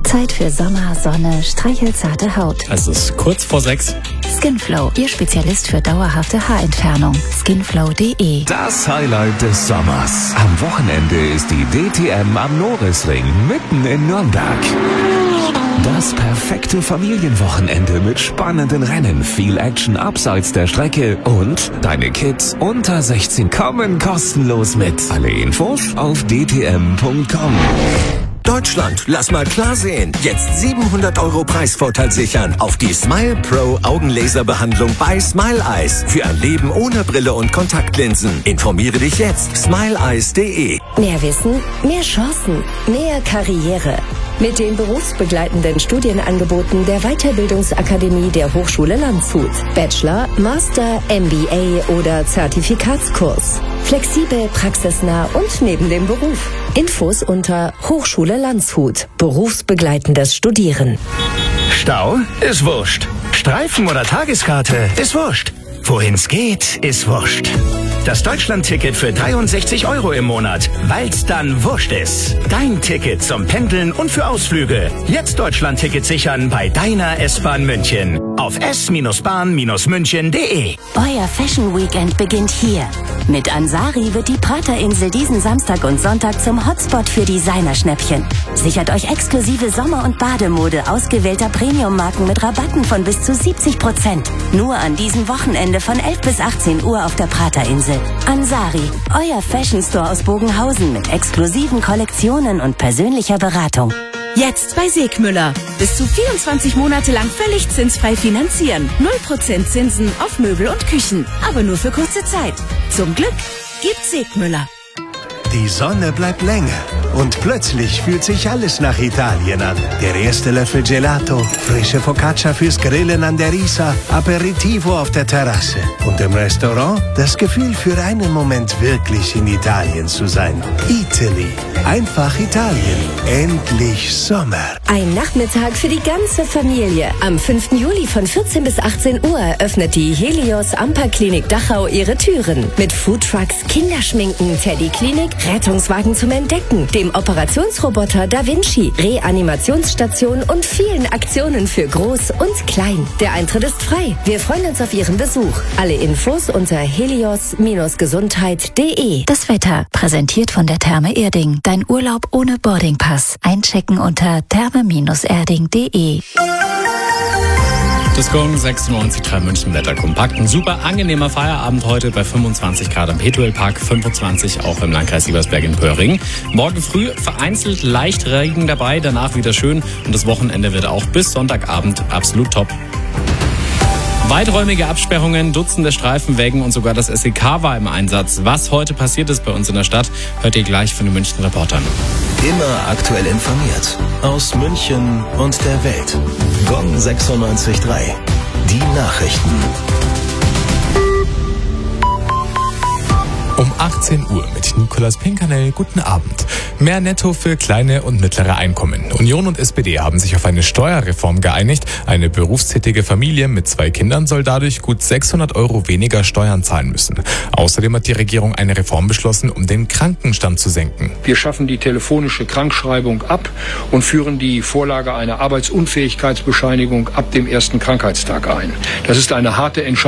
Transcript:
Zeit für Sommer, Sonne, streichelzarte Haut. Es ist kurz vor 6. Skinflow, Ihr Spezialist für dauerhafte Haarentfernung. Skinflow.de. Das Highlight des Sommers. Am Wochenende ist die DTM am Norisring mitten in Nürnberg. Das perfekte Familienwochenende mit spannenden Rennen, viel Action abseits der Strecke und deine Kids unter 16 kommen kostenlos mit. Alle Infos auf dtm.com. Deutschland, lass mal klar sehen. Jetzt 700 € Preisvorteil sichern auf die Smile Pro Augenlaserbehandlung bei Smile Eyes. Für ein Leben ohne Brille und Kontaktlinsen. Informiere dich jetzt. smileeyes.de. Mehr Wissen, mehr Chancen, mehr Karriere. Mit den berufsbegleitenden Studienangeboten der Weiterbildungsakademie der Hochschule Landshut. Bachelor, Master, MBA oder Zertifikatskurs. Flexibel, praxisnah und neben dem Beruf. Infos unter Hochschule Landshut. Berufsbegleitendes Studieren. Stau ist wurscht. Streifen oder Tageskarte ist wurscht. Wohin's geht, ist wurscht. Das Deutschland-Ticket für 63 € im Monat, weil's dann wurscht ist. Dein Ticket zum Pendeln und für Ausflüge. Jetzt Deutschland-Ticket sichern bei deiner S-Bahn München. Auf s-bahn-münchen.de. Euer Fashion Weekend beginnt hier. Mit Ansari wird die Praterinsel diesen Samstag und Sonntag zum Hotspot für Designerschnäppchen. Sichert euch exklusive Sommer- und Bademode ausgewählter Premium-Marken mit Rabatten von bis zu 70%. Nur an diesem Wochenende von 11 bis 18 Uhr auf der Praterinsel. Ansari, euer Fashion Store aus Bogenhausen mit exklusiven Kollektionen und persönlicher Beratung. Jetzt bei Segmüller. Bis zu 24 Monate lang völlig zinsfrei finanzieren. 0% Zinsen auf Möbel und Küchen. Aber nur für kurze Zeit. Zum Glück gibt's Segmüller. Die Sonne bleibt länger und plötzlich fühlt sich alles nach Italien an. Der erste Löffel Gelato, frische Focaccia fürs Grillen an der Isar, Aperitivo auf der Terrasse. Und im Restaurant das Gefühl, für einen Moment wirklich in Italien zu sein. Italy. Einfach Italien. Endlich Sommer. Ein Nachmittag für die ganze Familie. Am 5. Juli von 14 bis 18 Uhr öffnet die Helios Amper-Klinik Dachau ihre Türen. Mit Foodtrucks, Kinderschminken, Teddy-Klinik, Rettungswagen zum Entdecken, dem Operationsroboter Da Vinci, Reanimationsstation und vielen Aktionen für Groß und Klein. Der Eintritt ist frei. Wir freuen uns auf Ihren Besuch. Alle Infos unter helios-gesundheit.de. Das Wetter, präsentiert von der Therme Erding. Dein Urlaub ohne Boardingpass. Einchecken unter therme-erding.de. Das Gong 96.3 München Wetter kompakt. Ein super angenehmer Feierabend heute bei 25 Grad am Petuel Park, 25 auch im Landkreis Siebersberg in Pöhring. Morgen früh vereinzelt leicht Regen dabei, danach wieder schön und das Wochenende wird auch bis Sonntagabend absolut top. Weiträumige Absperrungen, Dutzende Streifenwägen und sogar das SEK war im Einsatz. Was heute passiert ist bei uns in der Stadt, hört ihr gleich von den München Reportern. Immer aktuell informiert. Aus München und der Welt. Gong 96.3. Die Nachrichten. Um 18 Uhr mit Nicolas Pinkernell. Guten Abend. Mehr Netto für kleine und mittlere Einkommen. Union und SPD haben sich auf eine Steuerreform geeinigt. Eine berufstätige Familie mit 2 Kindern soll dadurch gut 600 € weniger Steuern zahlen müssen. Außerdem hat die Regierung eine Reform beschlossen, um den Krankenstand zu senken. Wir schaffen die telefonische Krankschreibung ab und führen die Vorlage einer Arbeitsunfähigkeitsbescheinigung ab dem ersten Krankheitstag ein. Das ist eine harte Entscheidung.